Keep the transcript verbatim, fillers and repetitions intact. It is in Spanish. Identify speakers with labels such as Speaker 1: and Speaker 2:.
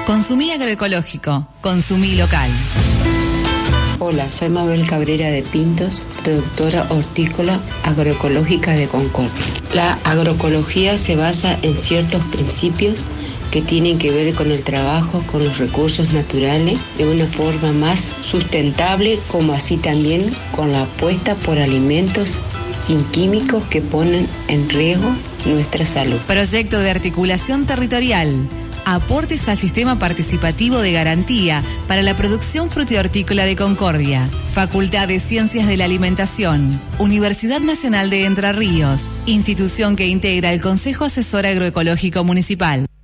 Speaker 1: Consumí agroecológico, consumí local.
Speaker 2: Hola, soy Mabel Cabrera de Pintos, productora hortícola agroecológica de Concordia. La agroecología se basa en ciertos principios que tienen que ver con el trabajo con los recursos naturales de una forma más sustentable, como así también con la apuesta por alimentos sin químicos que ponen en riesgo nuestra salud.
Speaker 1: Proyecto de articulación territorial. Aportes al sistema participativo de garantía para la producción frutihortícola de Concordia. Facultad de Ciencias de la Alimentación. Universidad Nacional de Entre Ríos. Institución que integra el Consejo Asesor Agroecológico Municipal.